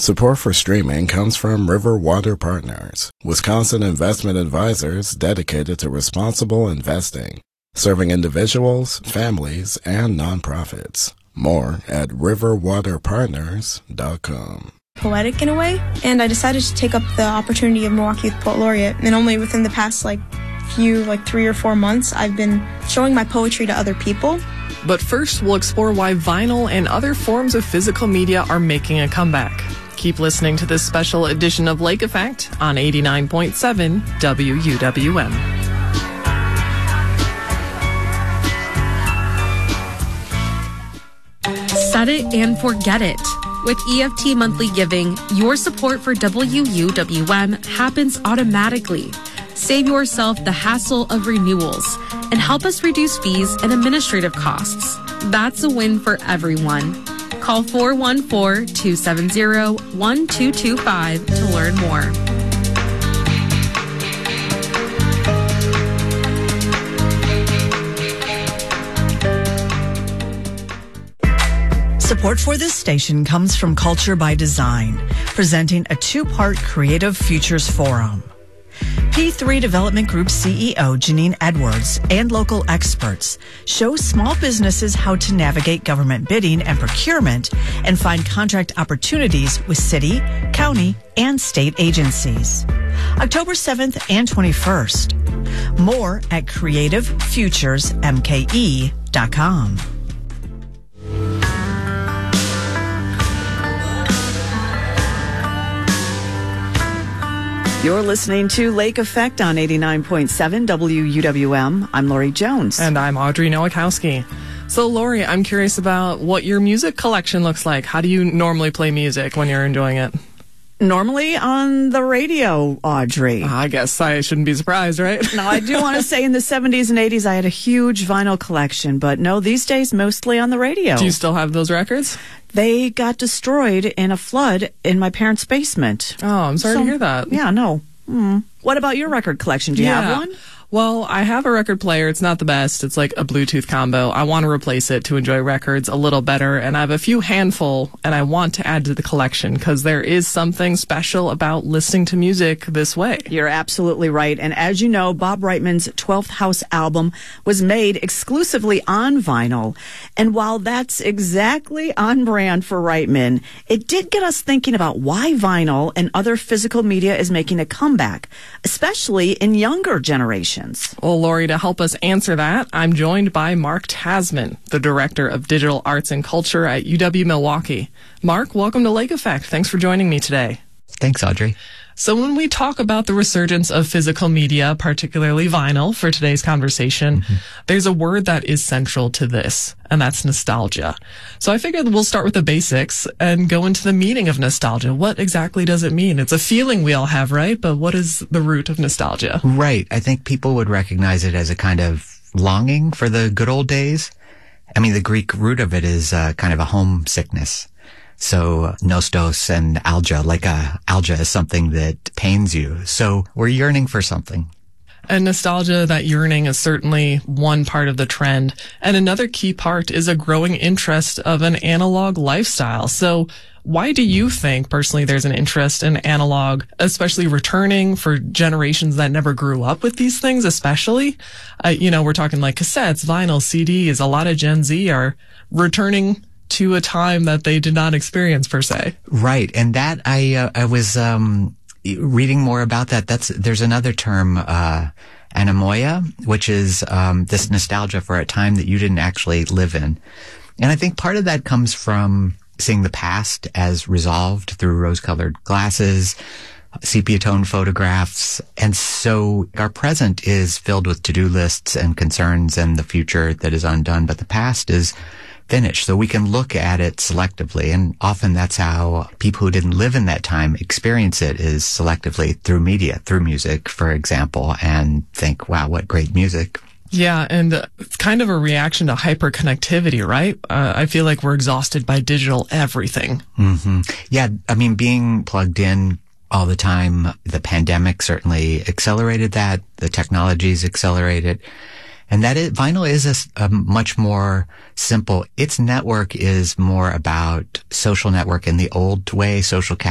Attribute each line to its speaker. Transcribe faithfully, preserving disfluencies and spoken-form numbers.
Speaker 1: Support for streaming comes from River Water Partners, Wisconsin investment advisors dedicated to responsible investing, serving individuals, families, and nonprofits. More at river water partners dot com.
Speaker 2: Poetic in a way, and I decided to take up the opportunity of Milwaukee Youth Poet Laureate, and only within the past like few, like three or four months, I've been showing my poetry to other people.
Speaker 3: But first, we'll explore why vinyl and other forms of physical media are making a comeback. Keep listening to this special edition of Lake Effect on eighty-nine point seven W U W M.
Speaker 4: Set it and forget it. With E F T Monthly Giving, your support for W U W M happens automatically. Save yourself the hassle of renewals and help us reduce fees and administrative costs. That's a win for everyone. Call four one four, two seven zero, one two two five to learn more.
Speaker 5: Support for this station comes from Culture by Design, presenting a two-part Creative Futures Forum. P three Development Group C E O Janine Edwards and local experts show small businesses how to navigate government bidding and procurement and find contract opportunities with city, county, and state agencies. October seventh and twenty-first. More at creative futures m k e dot com. You're listening to Lake Effect on eighty-nine point seven W U W M. I'm Lori Jones.
Speaker 3: And I'm Audrey Nowakowski. So, Lori, I'm curious about what your music collection looks like. How do you normally play music when you're enjoying it?
Speaker 5: Normally on the radio, Audrey.
Speaker 3: I guess I shouldn't be surprised, right?
Speaker 5: Now, I do want to say in the seventies and eighties, I had a huge vinyl collection, but no, these days, mostly on the radio.
Speaker 3: Do you still have those records?
Speaker 5: They got destroyed in a flood in my parents' basement.
Speaker 3: Oh, I'm sorry
Speaker 5: so,
Speaker 3: to hear that.
Speaker 5: Yeah, no. Mm. What about your record collection? Do you
Speaker 3: yeah.
Speaker 5: have one?
Speaker 3: Well, I have a record player. It's not the best. It's like a Bluetooth combo. I want to replace it to enjoy records a little better. And I have a few handful, and I want to add to the collection because there is something special about listening to music this way.
Speaker 5: You're absolutely right. And as you know, Bob Reitman's twelfth House album was made exclusively on vinyl. And while that's exactly on brand for Reitman, it did get us thinking about why vinyl and other physical media is making a comeback, especially in younger generations.
Speaker 3: Well, Lori, to help us answer that, I'm joined by Mark Tasman, the Director of Digital Arts and Culture at U W-Milwaukee. Mark, welcome to Lake Effect. Thanks for joining me today.
Speaker 6: Thanks, Audrey.
Speaker 3: So when we talk about the resurgence of physical media, particularly vinyl, for today's conversation, mm-hmm. there's a word that is central to this, and that's nostalgia. So I figured we'll start with the basics and go into the meaning of nostalgia. What exactly does it mean? It's a feeling we all have, right? But what is the root of nostalgia?
Speaker 6: Right. I think people would recognize it as a kind of longing for the good old days. I mean, the Greek root of it is uh, kind of a homesickness. So nostos and algia, like a algia is something that pains you. So we're yearning for something.
Speaker 3: And nostalgia, that yearning, is certainly one part of the trend. And another key part is a growing interest of an analog lifestyle. So why do you think, personally, there's an interest in analog, especially returning for generations that never grew up with these things, especially? Uh, you know, we're talking like cassettes, vinyl, C Ds. A lot of Gen Z are returning to a time that they did not experience, per se.
Speaker 6: Right. And that I, uh, I was, um, reading more about that. That's, there's another term, uh, anemoia, which is, um, this nostalgia for a time that you didn't actually live in. And I think part of that comes from seeing the past as resolved through rose-colored glasses, sepia-tone photographs. And so our present is filled with to-do lists and concerns and the future that is undone, but the past is finished. So we can look at it selectively. And often that's how people who didn't live in that time experience it, is selectively through media, through music, for example, and think, wow, what great music.
Speaker 3: Yeah, and uh, it's kind of a reaction to hyperconnectivity, right? Uh, I feel like we're exhausted by digital everything.
Speaker 6: Mm-hmm. Yeah, I mean, being plugged in all the time, the pandemic certainly accelerated that. The technologies accelerated. And that is, vinyl is a, a much more simple, its network is more about social network in the old way, social